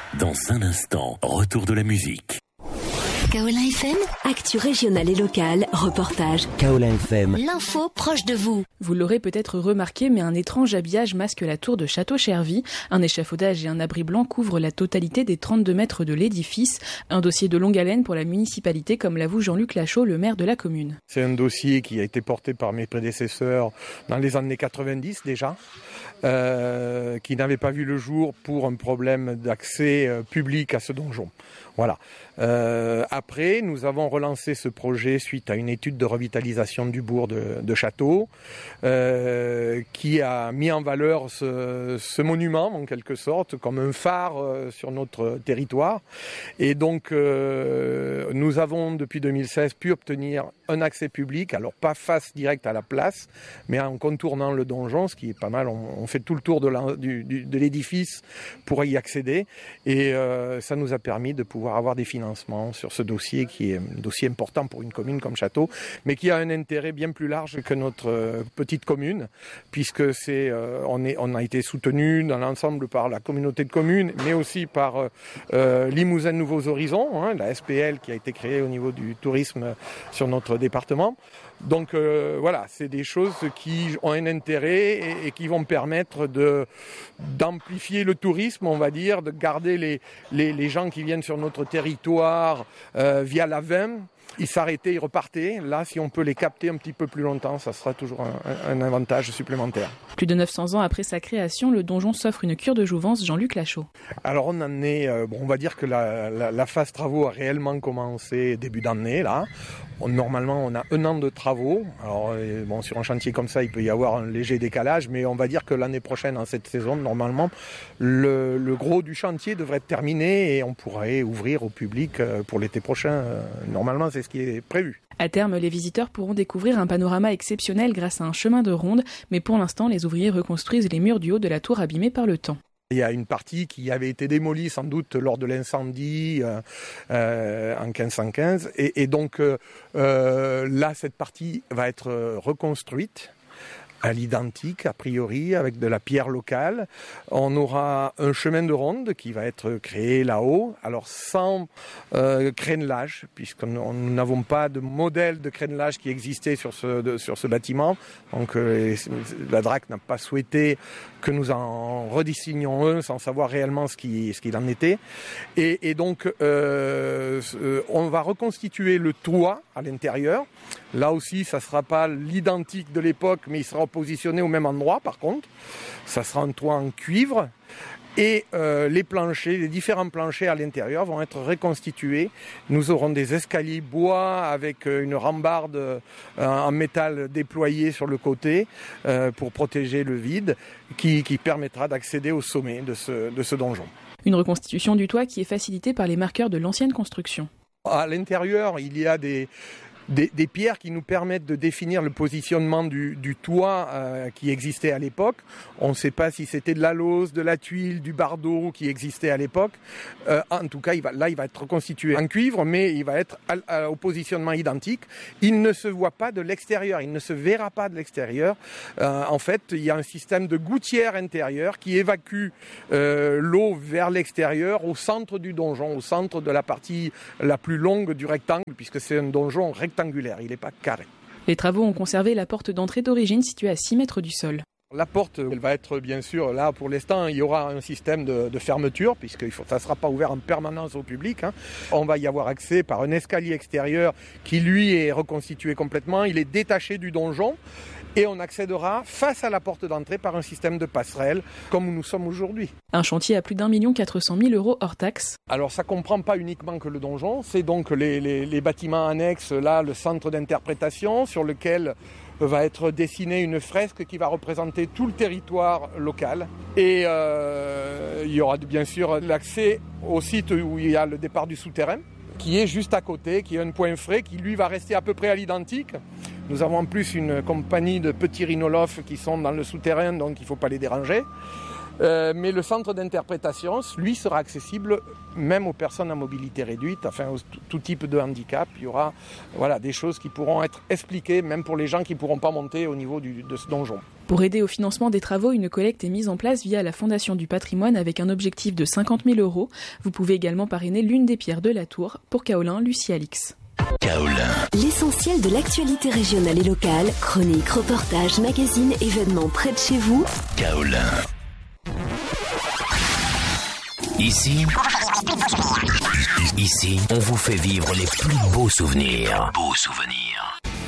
Dans un instant, retour de la musique. Kaolin FM, actu régionale et locale, reportage. Kaolin FM, l'info proche de vous. Vous l'aurez peut-être remarqué, mais un étrange habillage masque la tour de Château-Chervy. Un échafaudage et un abri blanc couvrent la totalité des 32 mètres de l'édifice. Un dossier de longue haleine pour la municipalité, comme l'avoue Jean-Luc Lachaud, le maire de la commune. C'est un dossier qui a été porté par mes prédécesseurs dans les années 90 déjà, qui n'avait pas vu le jour pour un problème d'accès public à ce donjon. Voilà. Après, nous avons relancé ce projet suite à une étude de revitalisation du bourg de Château, qui a mis en valeur ce monument, en quelque sorte, comme un phare sur notre territoire. Et donc, nous avons, depuis 2016, pu obtenir un accès public, alors pas face directe à la place, mais en contournant le donjon, ce qui est pas mal. On fait tout le tour de l'édifice pour y accéder. Et ça nous a permis de pouvoir avoir des financements sur ce dossier qui est un dossier important pour une commune comme Château, mais qui a un intérêt bien plus large que notre petite commune, puisque on a été soutenu dans l'ensemble par la communauté de communes, mais aussi par Limousin Nouveaux Horizons, la SPL qui a été créée au niveau du tourisme sur notre département. Donc voilà, c'est des choses qui ont un intérêt et qui vont permettre d'amplifier le tourisme, on va dire, de garder les gens qui viennent sur notre territoire via la VIM. Ils s'arrêtaient, ils repartaient. Là, si on peut les capter un petit peu plus longtemps, ça sera toujours un avantage supplémentaire. Plus de 900 ans après sa création, le donjon s'offre une cure de jouvence. Jean-Luc Lachaud. Alors on en est, on va dire que la phase travaux a réellement commencé début d'année là. Normalement, on a 1 an de travaux. Alors sur un chantier comme ça, il peut y avoir un léger décalage, mais on va dire que l'année prochaine, en cette saison, normalement, le gros du chantier devrait être terminé et on pourrait ouvrir au public pour l'été prochain. Normalement, c'est ce qui est prévu. À terme, les visiteurs pourront découvrir un panorama exceptionnel grâce à un chemin de ronde, mais pour l'instant, les ouvriers reconstruisent les murs du haut de la tour abîmés par le temps. Il y a une partie qui avait été démolie sans doute lors de l'incendie en 1515 et donc là cette partie va être reconstruite à l'identique, a priori, avec de la pierre locale. On aura un chemin de ronde qui va être créé là-haut, alors sans crénelage, puisque nous n'avons pas de modèle de crénelage qui existait sur ce bâtiment. Donc la DRAC n'a pas souhaité que nous en redessinions un sans savoir réellement ce qu'il en était. Et donc on va reconstituer le toit à l'intérieur. Là aussi, ça ne sera pas l'identique de l'époque, mais il sera positionné au même endroit par contre. Ça sera un toit en cuivre et les différents planchers à l'intérieur vont être reconstitués. Nous aurons des escaliers bois avec une rambarde en métal déployée sur le côté pour protéger le vide qui permettra d'accéder au sommet de ce donjon. Une reconstitution du toit qui est facilitée par les marqueurs de l'ancienne construction. À l'intérieur, il y a des pierres qui nous permettent de définir le positionnement du toit qui existait à l'époque. On ne sait pas si c'était de la lauze, de la tuile, du bardeau qui existait à l'époque. En tout cas, il va être reconstitué en cuivre, mais il va être au positionnement identique. Il ne se voit pas de l'extérieur, il ne se verra pas de l'extérieur. En fait, il y a un système de gouttière intérieure qui évacue l'eau vers l'extérieur au centre du donjon, au centre de la partie la plus longue du rectangle, puisque c'est un donjon rectangulaire, il n'est pas carré. Les travaux ont conservé la porte d'entrée d'origine située à 6 mètres du sol. La porte, elle va être bien sûr, là pour l'instant, il y aura un système de fermeture, puisque ça ne sera pas ouvert en permanence au public. On va y avoir accès par un escalier extérieur qui lui est reconstitué complètement, il est détaché du donjon. Et on accédera face à la porte d'entrée par un système de passerelle, comme où nous sommes aujourd'hui. Un chantier à plus d'1 400 000 € hors taxe. Alors ça ne comprend pas uniquement que le donjon, c'est donc les bâtiments annexes, là, le centre d'interprétation sur lequel va être dessinée une fresque qui va représenter tout le territoire local. Et il y aura bien sûr l'accès au site où il y a le départ du souterrain, qui est juste à côté, qui est un point frais, qui lui va rester à peu près à l'identique. Nous avons en plus une compagnie de petits rhinolophes qui sont dans le souterrain, donc il ne faut pas les déranger. Mais le centre d'interprétation, lui, sera accessible même aux personnes à mobilité réduite, enfin tout type de handicap. Il y aura des choses qui pourront être expliquées, même pour les gens qui ne pourront pas monter au niveau de ce donjon. Pour aider au financement des travaux, une collecte est mise en place via la Fondation du patrimoine avec un objectif de 50 000 €. Vous pouvez également parrainer l'une des pierres de la tour. Pour Kaolin, Lucie Alix. Kaolin. L'essentiel de l'actualité régionale et locale, chroniques, reportages, magazines, événements près de chez vous. Kaolin. Ici, on vous fait vivre les plus beaux souvenirs.